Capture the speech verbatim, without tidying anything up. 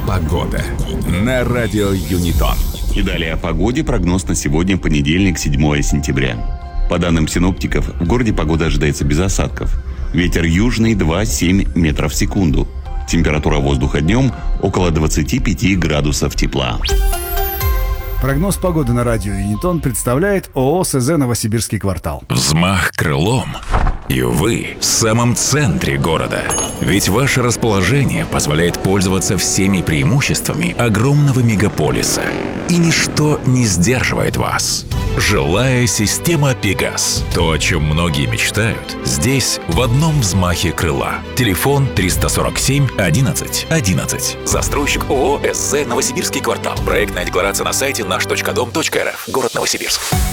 Погода на радио Юнитон. И далее о погоде. Прогноз на сегодня, понедельник, седьмое сентября. По данным синоптиков, в городе погода ожидается без осадков. Ветер южный два целых семь десятых метров в секунду. Температура воздуха днем около двадцати пяти градусов тепла. Прогноз погоды на радио Юнитон представляет ООО СЗ «Новосибирский квартал». Взмах крылом, и вы в самом центре города. Ведь ваше расположение позволяет пользоваться всеми преимуществами огромного мегаполиса. И ничто не сдерживает вас. Жилая система «Пегас». То, о чем многие мечтают, здесь в одном взмахе крыла. Телефон триста сорок семь одиннадцать одиннадцать. Застройщик ООО СЗ «Новосибирский квартал». Проектная декларация на сайте наш точка дом точка эр эф. Город Новосибирск.